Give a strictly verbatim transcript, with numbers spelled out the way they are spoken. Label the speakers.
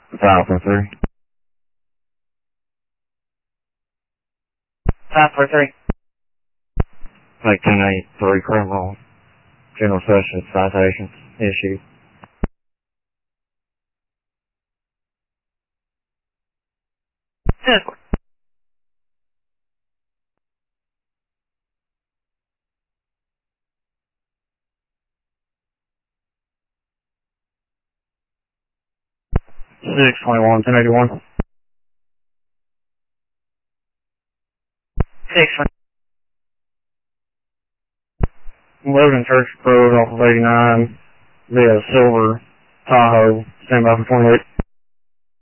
Speaker 1: five four three.
Speaker 2: five four three.
Speaker 1: Like ten eight three criminal general session citation issue.
Speaker 2: Good.
Speaker 1: six twenty-one ten eighty-one.
Speaker 2: six one.
Speaker 1: Loading Church Road off of eighty-nine via Silver Tahoe. Stand by for twenty-eight.